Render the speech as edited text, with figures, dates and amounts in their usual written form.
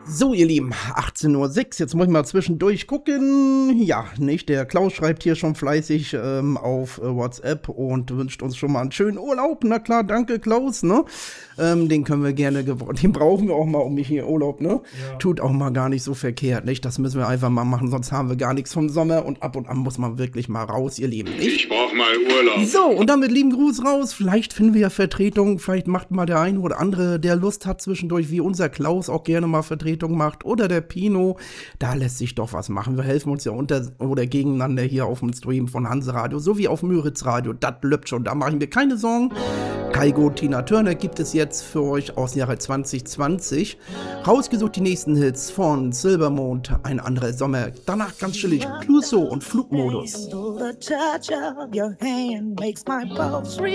So, ihr Lieben, 18:06 Uhr, jetzt muss ich mal zwischendurch gucken. Ja, nicht, der Klaus schreibt hier schon fleißig auf WhatsApp und wünscht uns schon mal einen schönen Urlaub. Na klar, danke Klaus, ne? Den können wir gerne, den brauchen wir auch mal um mich hier Urlaub, ne? Ja. Tut auch mal gar nicht so verkehrt, nicht? Das müssen wir einfach mal machen, sonst haben wir gar nichts vom Sommer und ab und an muss man wirklich mal raus, ihr Lieben, nicht? Ich brauch mal Urlaub. So, und damit lieben Gruß raus. Vielleicht finden wir ja Vertretung. Vielleicht macht mal der eine oder andere, der Lust hat zwischendurch, wie unser Klaus auch gerne mal Vertretung macht. Oder der Pino. Da lässt sich doch was machen. Wir helfen uns ja unter oder gegeneinander hier auf dem Stream von Hanseradio sowie auf Müritz Radio. Das löppt schon. Da machen wir keine Sorgen. Kaigo, Tina Turner gibt es jetzt für euch aus dem Jahre 2020. Rausgesucht die nächsten Hits von Silbermond, Ein anderer Sommer. Danach ganz chillig Clouseau und Flugmodus. The touch of your hand makes my pulse